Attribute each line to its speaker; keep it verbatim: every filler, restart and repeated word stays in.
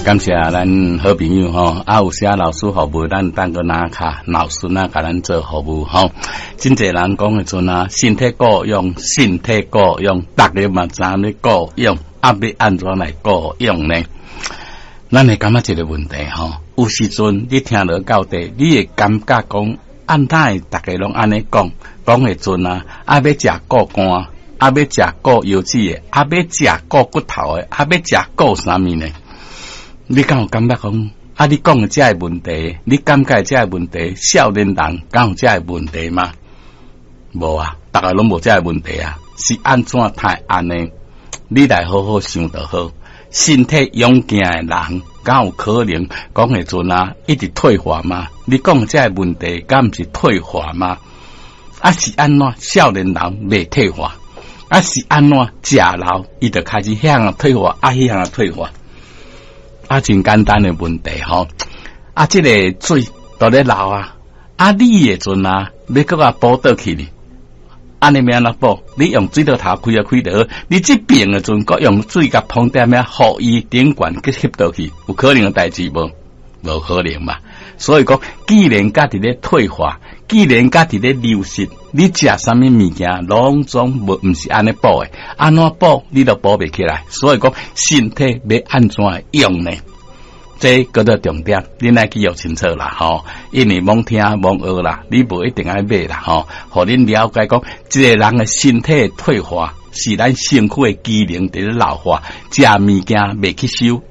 Speaker 1: 感谢咱好朋友吼，啊有些老师服务，咱当个拿卡老师那甲咱做服务吼。真侪人讲的阵啊，身体够用，身体够用，逐个嘛知影要够用，啊要安怎来够用呢？咱会感觉一个问题吼，有时阵你听落到底，你会感觉讲，按哪会逐个拢安尼讲，讲的阵啊，啊要食够干，啊要食够油脂的，啊要食够骨头的，啊要食够啥物呢？你敢有感觉讲啊？你讲的这个问题，你感觉这个问题，少年人敢有这个问题吗？无啊，大家拢无这个问题啊，是安怎太安呢？你来好好想就好。身体勇健的人，敢有可能讲的阵啊，一直退化吗？你讲的这个问题，敢毋是退化吗？啊是安怎少年人未退化？啊是安怎食老伊就开始向啊退化，啊向啊退化？啊，真简单的问题吼！啊，这个水都咧流啊，啊，你的阵啊，要搁甲补倒去哩，安尼咩安怎补？你用水道头开啊开得好，你这边的阵搁用水甲碰点咩，互伊顶管去吸倒去，有可能的代志无？无可能嘛！所以讲，既然家己咧退化，既然家己咧流失，你食啥物物件，拢总无毋是安尼补的，安怎补你都补袂起来。所以讲，身体要安怎用呢？这个个重点，你来记要清楚啦吼。因为罔听罔学啦，你无一定爱买啦吼。互恁了解讲，一个人的身体退化，是咱身躯的机能伫咧老化，食物件未吸收，